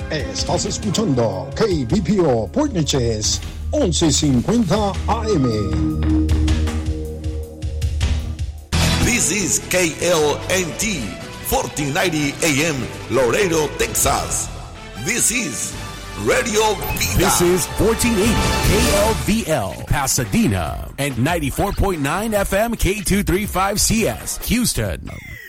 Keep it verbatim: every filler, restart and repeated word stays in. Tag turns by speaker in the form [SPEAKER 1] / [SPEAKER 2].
[SPEAKER 1] Estás escuchando K B P O Port Neches once cincuenta A M.
[SPEAKER 2] This is K L N T fourteen ninety A M Laredo, Texas. This is Radio Vida.
[SPEAKER 3] This is fourteen eighty K L V L Pasadena and ninety-four point nine F M K two thirty-five C S Houston.